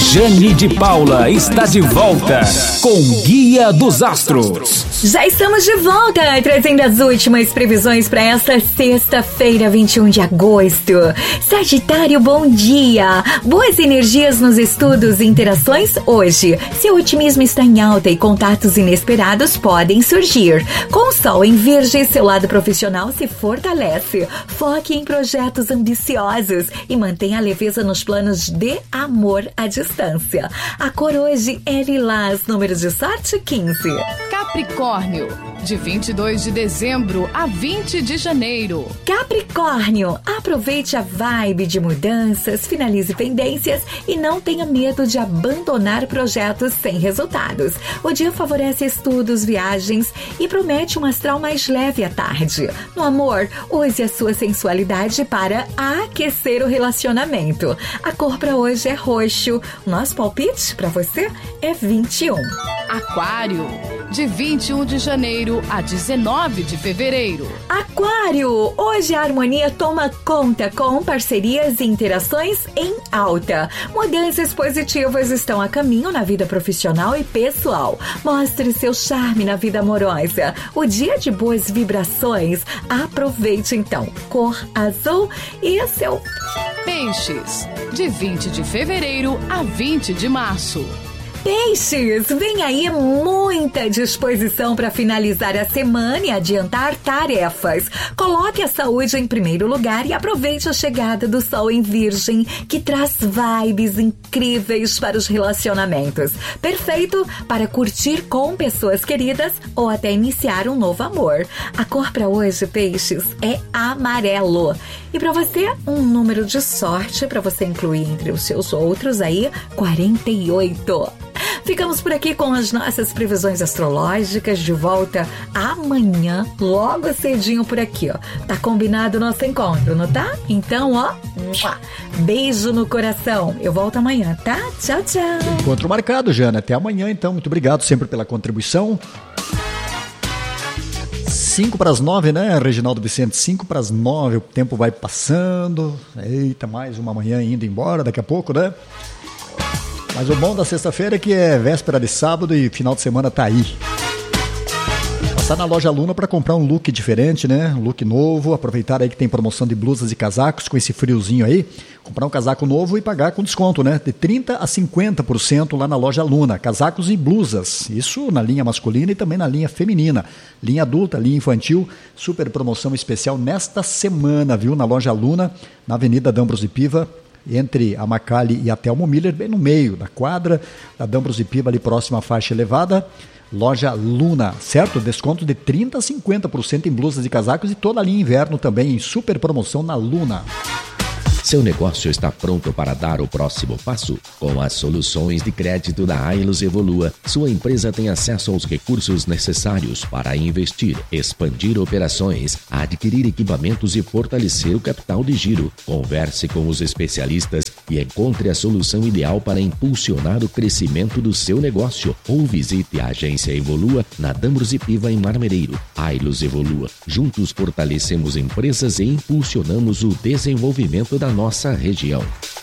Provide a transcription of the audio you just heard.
Jane de Paula está de volta com Guia dos Astros. Já estamos de volta, trazendo as últimas previsões para esta sexta-feira, 21 de agosto. Sagitário, bom dia! Boas energias nos estudos e interações hoje. Seu otimismo está em alta e contatos inesperados podem surgir. Com o Sol em Virgem, seu lado profissional se fortalece. Foque em projetos ambiciosos e mantenha a leveza nos planos de amor à distância. A cor hoje é lilás, número de sorte 15. Capricórnio, de 22 de dezembro a 20 de janeiro. Capricórnio, aproveite a vibe de mudanças, finalize pendências e não tenha medo de abandonar projetos sem resultados. O dia favorece estudos, viagens e promete um astral mais leve à tarde. No amor, use a sua sensualidade para aquecer o relacionamento. A cor para hoje é roxo. Nosso palpite para você é 21. Aquário, de 21 de janeiro a 19 de fevereiro. Aquário, hoje a harmonia toma conta com parcerias e interações em alta. Mudanças positivas estão a caminho na vida profissional e pessoal. Mostre seu charme na vida amorosa. O dia de boas vibrações. Aproveite então. Cor azul e seu... Peixes, de 20 de fevereiro a 20 de março. Peixes, vem aí muita disposição para finalizar a semana e adiantar tarefas. Coloque a saúde em primeiro lugar e aproveite a chegada do Sol em Virgem, que traz vibes incríveis para os relacionamentos. Perfeito para curtir com pessoas queridas ou até iniciar um novo amor. A cor para hoje, Peixes, é amarelo. E para você, um número de sorte para você incluir entre os seus outros aí, 48. Ficamos por aqui com as nossas previsões astrológicas, de volta amanhã, logo cedinho por aqui, ó. Tá combinado o nosso encontro, não tá? Então, ó, beijo no coração. Eu volto amanhã, tá? Tchau, tchau. Encontro marcado, Jana. Até amanhã, então. Muito obrigado sempre pela contribuição. 8:55, né, Reginaldo Vicente? 8:55, o tempo vai passando. Eita, mais uma manhã indo embora daqui a pouco, né? Mas o bom da sexta-feira é que é véspera de sábado e final de semana tá aí. Passar na loja Luna para comprar um look diferente, né? Um look novo, aproveitar aí que tem promoção de blusas e casacos com esse friozinho aí. Comprar um casaco novo e pagar com desconto, né? De 30% a 50% lá na loja Luna. Casacos e blusas. Isso na linha masculina e também na linha feminina. Linha adulta, linha infantil. Super promoção especial nesta semana, viu? Na loja Luna, na Avenida D'Ambros de Piva, entre a Macali e a Telmo Miller, bem no meio da quadra da D'Ambros de Piva, ali próxima à faixa elevada. Loja Luna, certo? Desconto de 30% a 50% em blusas e casacos e toda a linha inverno também em super promoção na Luna. Seu negócio está pronto para dar o próximo passo? Com as soluções de crédito da Ailos Evolua, sua empresa tem acesso aos recursos necessários para investir, expandir operações, adquirir equipamentos e fortalecer o capital de giro. Converse com os especialistas e encontre a solução ideal para impulsionar o crescimento do seu negócio. Ou visite a agência Evolua na D'Ambros e Piva, em Marmereiro. Ailos Evolua. Juntos fortalecemos empresas e impulsionamos o desenvolvimento da nossa região.